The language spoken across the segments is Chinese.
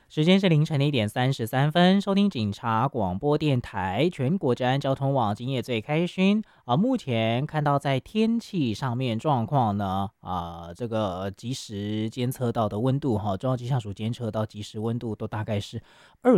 时间是凌晨的1点33分，收听警察广播电台全国治安交通网，今夜最开心目前看到在天气上面状况呢，这个即时监测到的温度中央气象署监测到即时温度都大概是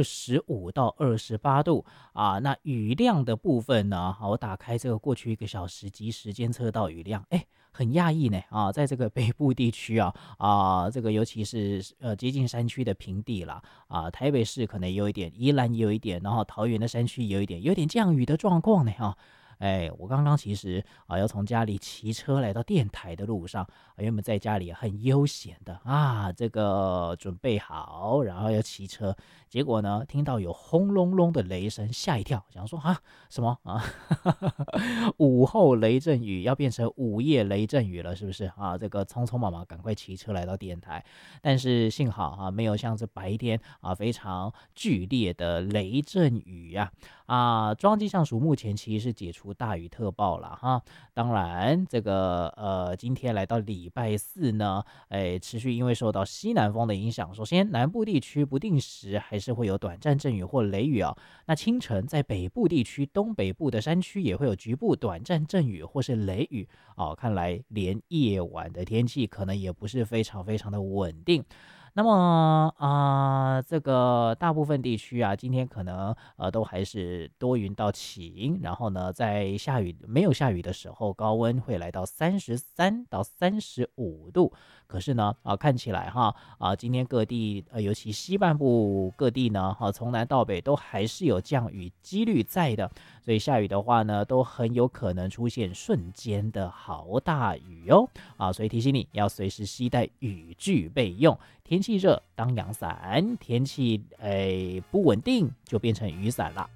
25到28度那雨量的部分呢，我打开这个过去1个小时即时监测到雨量，很讶异呢在这个北部地区这个尤其是接近山区的平地啦台北市可能有一点，宜兰也有一点，然后桃园的山区有点降雨的状况呢我刚刚其实要从家里骑车来到电台的路上原本在家里很悠闲的这个准备好，然后要骑车，结果呢听到有轰隆隆的雷声，吓一跳，想说什么午后雷阵雨要变成午夜雷阵雨了，是不是这个匆匆忙忙赶快骑车来到电台，但是幸好没有像这白天非常剧烈的雷阵雨中央气象署目前其实是解除大雨特报了当然这个今天来到礼拜四呢持续因为受到西南风的影响，首先南部地区不定时还是会有短暂阵雨或雷雨那清晨在北部地区东北部的山区也会有局部短暂阵雨或是雷雨看来连夜晚的天气可能也不是非常非常的稳定。那么这个大部分地区今天可能都还是多云到晴，然后呢在没有下雨的时候，高温会来到33到35度。可是呢看起来今天各地尤其西半部各地呢从南到北都还是有降雨几率在的，所以下雨的话呢都很有可能出现瞬间的豪大雨所以提醒你要随时携带雨具备用。天气热当阳伞，天气不稳定就变成雨伞了。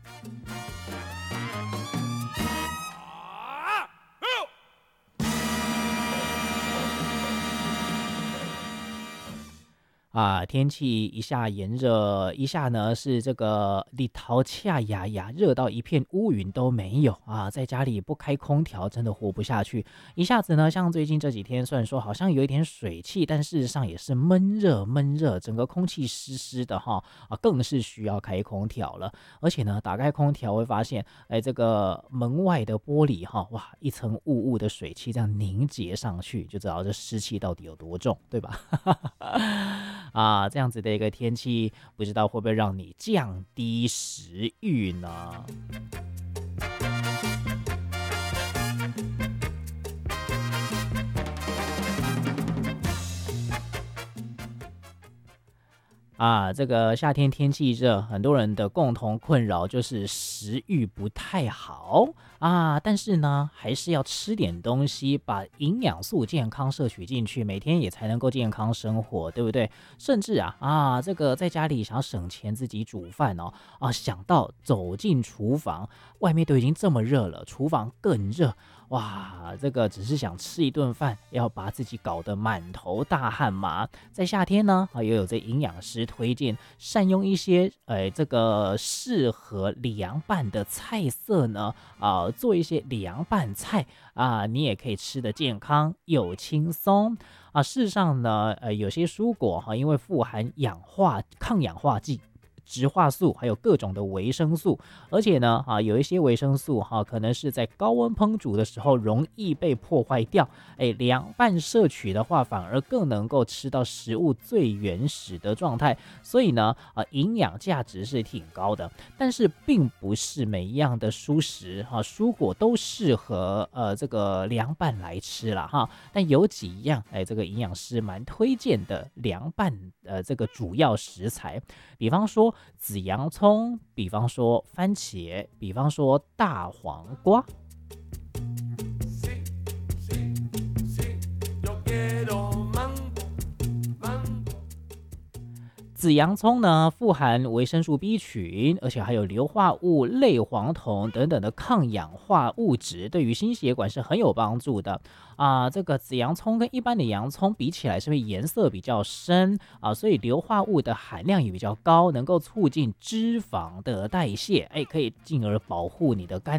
天气一下炎热，一下呢是这个里头恰呀呀，热到一片乌云都没有在家里不开空调真的活不下去。一下子呢，像最近这几天，虽然说好像有一点水汽，但事实上也是闷热，整个空气湿湿的更是需要开空调了。而且呢，打开空调会发现，这个门外的玻璃哇，一层雾雾的水汽这样凝结上去，就知道这湿气到底有多重，对吧？这样子的一个天气，不知道会不会让你降低食欲呢？这个夏天天气热，很多人的共同困扰就是食欲不太好但是呢，还是要吃点东西，把营养素健康摄取进去，每天也才能够健康生活，对不对？甚至这个在家里想要省钱自己煮饭想到走进厨房，外面都已经这么热了，厨房更热。哇，这个只是想吃一顿饭，要把自己搞得满头大汗嘛。在夏天呢也有这营养师推荐善用一些这个适合凉拌的菜色呢做一些凉拌菜你也可以吃得健康又轻松事实上呢有些蔬果因为富含抗氧化剂、植化素还有各种的维生素，而且呢有一些维生素可能是在高温烹煮的时候容易被破坏掉，凉拌摄取的话反而更能够吃到食物最原始的状态，所以呢营养价值是挺高的。但是并不是每一样的蔬食蔬果都适合这个凉拌来吃啦但有几样这个营养师蛮推荐的凉拌这个主要食材，比方说紫洋葱，比方说番茄，比方说大黄瓜。紫洋葱呢，富含维生素 B 群，而且还有硫化物、类黄酮等等的抗氧化物质，对于心血管是很有帮助的这个紫洋葱跟一般的洋葱比起来，是不是颜色比较深所以硫化物的含量也比较高，能够促进脂肪的代谢，可以进而保护你的肝